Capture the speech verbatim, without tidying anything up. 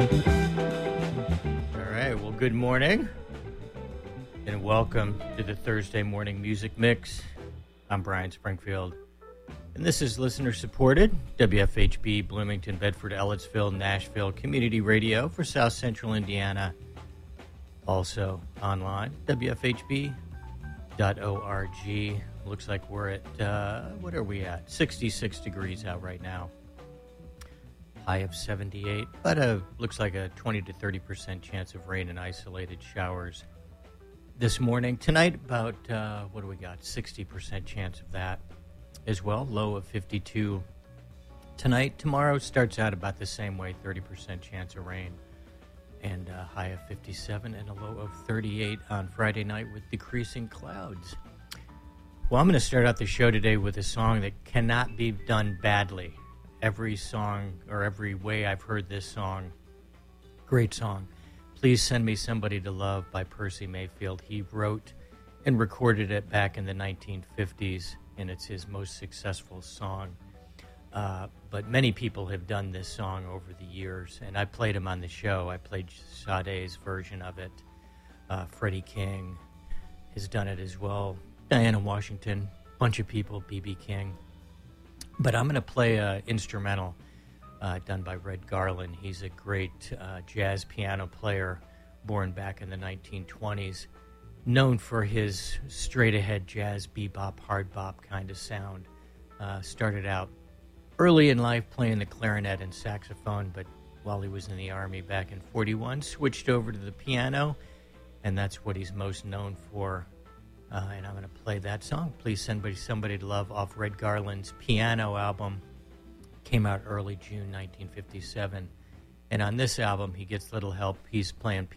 All right, well, good morning, and welcome to the Thursday Morning Music Mix. I'm Brian Springfield, and this is listener-supported W F H B, Bloomington, Bedford, Ellettsville, Nashville Community Radio for South Central Indiana. Also online, W F H B dot org. Looks like we're at, uh, what are we at? sixty-six degrees out right now. High of seventy-eight, but uh, looks like a twenty to thirty percent chance of rain and isolated showers this morning. Tonight, about, uh, what do we got? sixty percent chance of that as well. Low of fifty-two tonight. Tomorrow starts out about the same way, thirty percent chance of rain. And a high of fifty-seven and a low of thirty-eight on Friday night with decreasing clouds. Well, I'm going to start out the show today with a song that cannot be done badly. Every song, or every way I've heard this song, great song. Please Send Me Somebody to Love by Percy Mayfield. He wrote and recorded it back in the nineteen fifties, and it's his most successful song. Uh, but many people have done this song over the years, and I played him on the show. I played Sade's version of it. Uh, Freddie King has done it as well. Diana Washington, bunch of people, B B King. But I'm going to play an instrumental uh, done by Red Garland. He's a great uh, jazz piano player, born back in the nineteen twenties, known for his straight-ahead jazz, bebop, hard bop kind of sound. Uh, started out early in life playing the clarinet and saxophone, but while he was in the Army back in forty-one, switched over to the piano, and that's what he's most known for. Uh, and I'm going to play that song, Please Send Me Somebody to Love, off Red Garland's piano album. Came out early June nineteen fifty-seven. And on this album, he gets little help. He's playing